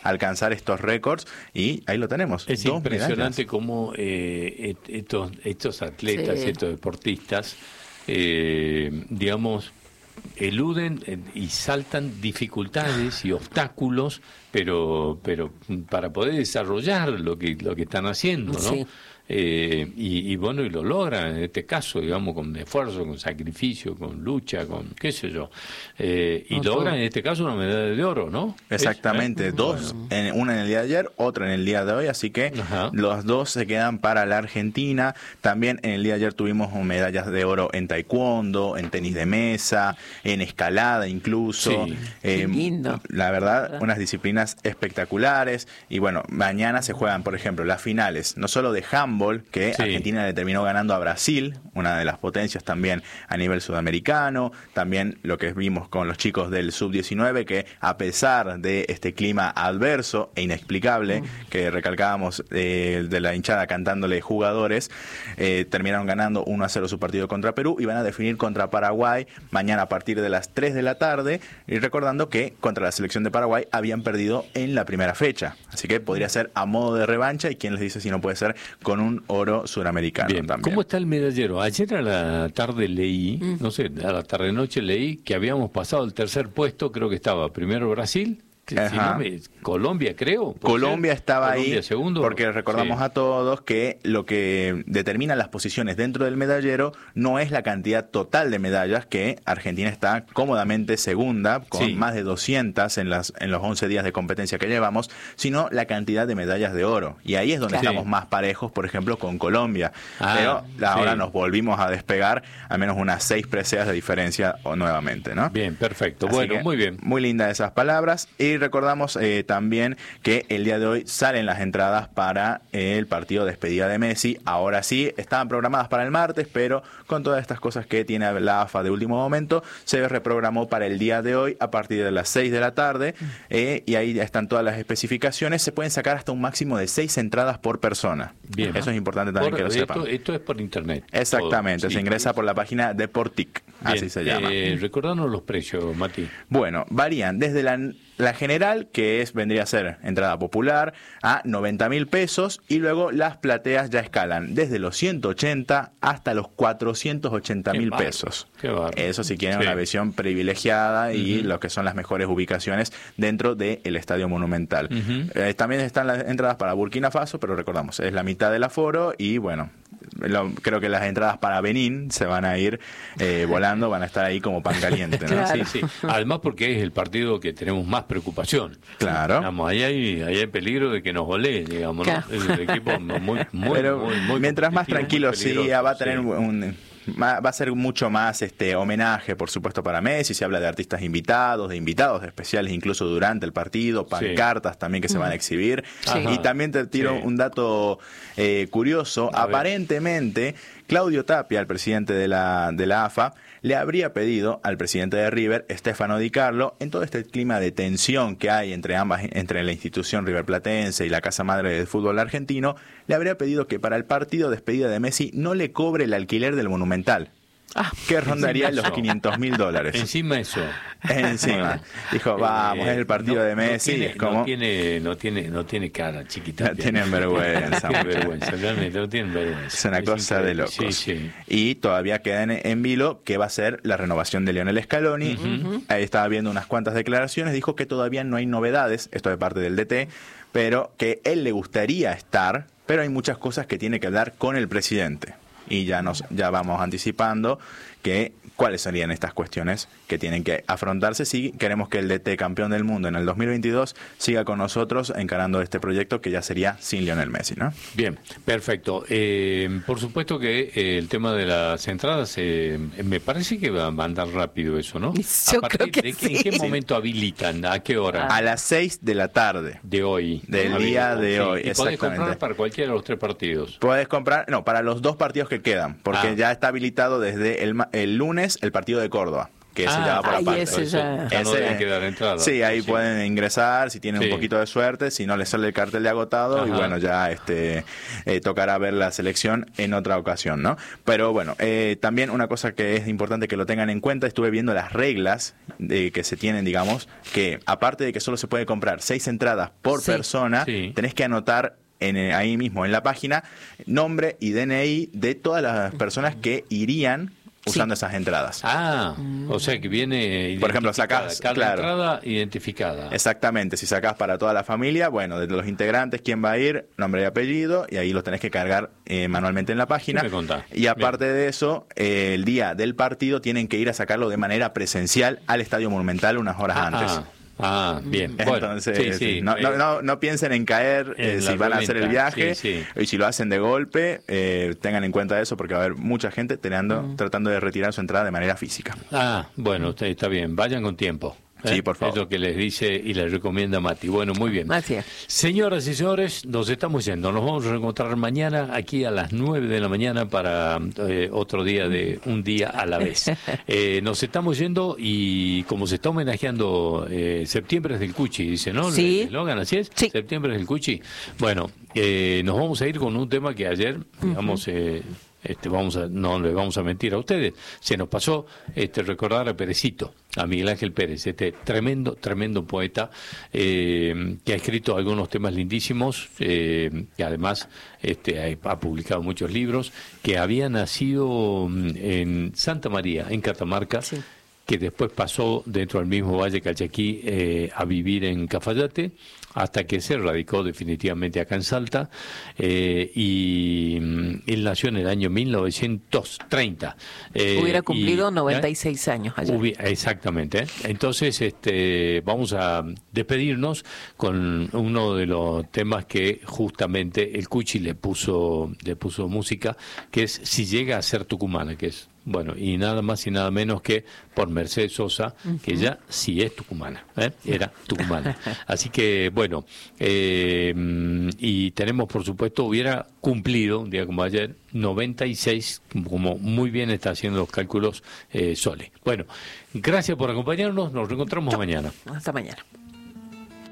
alcanzar estos récords y ahí lo tenemos. Es impresionante cómo estos atletas, estos deportistas, digamos, eluden y saltan dificultades y obstáculos, pero para poder desarrollar lo que están haciendo, ¿no? Sí. Y bueno, y lo logran en este caso, digamos, con esfuerzo, con sacrificio, con lucha, con qué sé yo, y logran en este caso una medalla de oro, ¿no? Exactamente, dos, una en el día de ayer, otra en el día de hoy, así que los dos se quedan para la Argentina. También en el día de ayer tuvimos medallas de oro en taekwondo, en tenis de mesa, en escalada incluso. Sí. Qué lindo. La verdad, unas disciplinas espectaculares. Y bueno, mañana se juegan, por ejemplo, las finales, no solo de handball, que Argentina le terminó ganando a Brasil, una de las potencias también a nivel sudamericano, también lo que vimos con los chicos del sub-19, que a pesar de este clima adverso e inexplicable, que recalcábamos de la hinchada cantándole jugadores, terminaron ganando 1-0 su partido contra Perú y van a definir contra Paraguay mañana a partir de las 3 de la tarde, y recordando que contra la selección de Paraguay habían perdido en la primera fecha, así que podría ser a modo de revancha, y quién les dice si no puede ser con un oro suramericano. Bien. También. ¿Cómo está el medallero? Ayer a la tarde leí, no sé, a la tarde-noche leí que habíamos pasado el tercer puesto, creo que estaba primero Brasil, Colombia, creo. Colombia estaba Colombia ahí, segundo, porque recordamos a todos que lo que determina las posiciones dentro del medallero no es la cantidad total de medallas, que Argentina está cómodamente segunda, con más de 200 en los 11 días de competencia que llevamos, sino la cantidad de medallas de oro. Y ahí es donde estamos más parejos, por ejemplo, con Colombia. Pero ahora nos volvimos a despegar, al menos unas 6 preseas de diferencia nuevamente, ¿no? Bien, perfecto. Así bueno, muy bien. Muy lindas esas palabras. Y recordamos también que el día de hoy salen las entradas para el partido de despedida de Messi. Ahora sí, estaban programadas para el martes, pero con todas estas cosas que tiene la AFA de último momento, se reprogramó para el día de hoy a partir de las 6 de la tarde. Y ahí están todas las especificaciones. Se pueden sacar hasta un máximo de 6 entradas por persona. Bien. Eso es importante también que lo sepan. Esto es por internet. Exactamente, se ingresa por la página de Portic, así se llama. Recordanos los precios, Mati. Bueno, varían desde la general, que vendría a ser entrada popular, a 90.000 pesos, y luego las plateas ya escalan desde los 180 hasta los 480.000 pesos. Eso si quieren una visión privilegiada y lo que son las mejores ubicaciones dentro del Estadio Monumental. También están las entradas para Burkina Faso, pero recordamos, es la mitad del aforo, y bueno, creo que las entradas para Benín se van a ir volando, van a estar ahí como pan caliente, ¿no? Claro. Sí. Además, porque es el partido que tenemos más preocupación. Claro. Digamos, ahí hay peligro de que nos goleen, digamos, ¿no? Es el equipo muy mientras más tranquilo muy va a tener va a ser mucho más homenaje, por supuesto, para Messi. Se habla de artistas invitados, de invitados especiales incluso durante el partido, pancartas también que se van a exhibir. Y también te tiro un dato curioso. Aparentemente, Claudio Tapia, el presidente de la AFA, le habría pedido al presidente de River, Stefano Di Carlo, en todo este clima de tensión que hay entre la institución riverplatense y la casa madre del fútbol argentino, le habría pedido que para el partido de despedida de Messi no le cobre el alquiler del Monumental, que rondaría los $500,000. Encima eso. Encima. Dijo, vamos, es el partido de Messi. No tiene cara, chiquita. No tienen vergüenza. Realmente no tienen vergüenza. Es una cosa de locos. Sí. Y todavía queda en vilo que va a ser la renovación de Lionel Scaloni. Ahí estaba viendo unas cuantas declaraciones. Dijo que todavía no hay novedades, esto de parte del DT, pero que él le gustaría estar, pero hay muchas cosas que tiene que hablar con el presidente. Y ya vamos anticipando cuáles serían estas cuestiones que tienen que afrontarse si queremos que el DT campeón del mundo en el 2022 siga con nosotros encarando este proyecto que ya sería sin Lionel Messi, ¿no? Bien, perfecto. Por supuesto que el tema de las entradas, me parece que va a andar rápido eso, ¿no? Yo creo que ¿En qué momento habilitan? ¿A qué hora? A las 6 de la tarde. De hoy. Del día de hoy, y podés comprar para cualquiera de los 3 partidos. Podés comprar, para los 2 partidos que quedan, porque ya está habilitado desde el lunes el partido de Córdoba. que ese ya va por aparte. Ese ya... no deben quedar entrada. Sí, ahí pueden ingresar si tienen un poquito de suerte, si no les sale el cartel de agotado, y bueno, ya tocará ver la selección en otra ocasión, ¿no? Pero bueno, también una cosa que es importante que lo tengan en cuenta, estuve viendo las reglas que se tienen, digamos, que aparte de que solo se puede comprar 6 entradas por persona, tenés que anotar ahí mismo en la página nombre y DNI de todas las personas que irían usando esas entradas. O sea que viene, por ejemplo, sacás cada entrada identificada. Exactamente, si sacás para toda la familia, bueno, de los integrantes, quién va a ir, nombre y apellido, y ahí los tenés que cargar manualmente en la página. Y aparte de eso, el día del partido tienen que ir a sacarlo de manera presencial al Estadio Monumental unas horas antes. Bien. Entonces, no piensen en caer si van a hacer el viaje, y si lo hacen de golpe, tengan en cuenta eso, porque va a haber mucha gente tratando de retirar su entrada de manera física. Bueno, está bien, vayan con tiempo. Sí, por favor. Es lo que les dice y les recomienda Mati. Bueno, muy bien. Gracias. Señoras y señores, nos estamos yendo. Nos vamos a reencontrar mañana aquí a las 9 de la mañana para otro día de Un Día a la Vez. Nos estamos yendo y como se está homenajeando septiembre es del Cuchi, dice, ¿no? Sí. ¿El eslogan así es? Sí. Septiembre es del Cuchi. Bueno, nos vamos a ir con un tema que ayer, digamos... no le vamos a mentir a ustedes, se nos pasó recordar a Perecito, a Miguel Ángel Pérez, tremendo poeta que ha escrito algunos temas lindísimos, que además ha publicado muchos libros, que había nacido en Santa María, en Catamarca, que después pasó dentro del mismo Valle Calchaquí a vivir en Cafayate, hasta que se radicó definitivamente acá en Salta, y él nació en el año 1930. Hubiera cumplido 96 años ayer. Exactamente. Entonces, vamos a despedirnos con uno de los temas que justamente el Cuchi le puso música, que es Si llega a ser tucumana, que es... Bueno, y nada más y nada menos que por Mercedes Sosa, que ella sí es tucumana, era tucumana. Así que, bueno, y tenemos, por supuesto, hubiera cumplido, un día como ayer, 96, como muy bien está haciendo los cálculos Sole. Bueno, gracias por acompañarnos, nos reencontramos mañana. Hasta mañana.